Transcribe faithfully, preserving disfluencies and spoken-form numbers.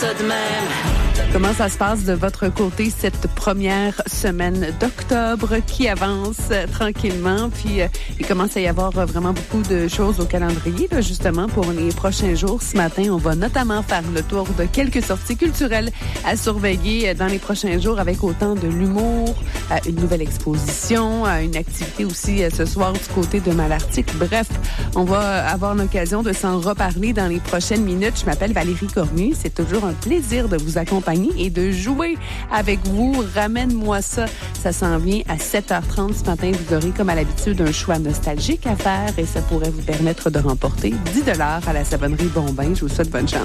ça de même. Comment ça se passe de votre côté cette première semaine d'octobre qui avance euh, tranquillement? Puis euh, il commence à y avoir euh, vraiment beaucoup de choses au calendrier, là, justement, pour les prochains jours. Ce matin, on va notamment faire le tour de quelques sorties culturelles à surveiller euh, dans les prochains jours avec autant de l'humour, euh, une nouvelle exposition, euh, une activité aussi euh, ce soir du côté de Malartic. Bref, on va avoir l'occasion de s'en reparler dans les prochaines minutes. Je m'appelle Valérie Cormier. C'est toujours un plaisir de vous accompagner et de jouer avec vous. Ramène-moi ça. Ça s'en vient à sept heures trente ce matin. Vous aurez, comme à l'habitude, un choix nostalgique à faire et ça pourrait vous permettre de remporter dix dollars à la savonnerie Bombin. Je vous souhaite bonne chance.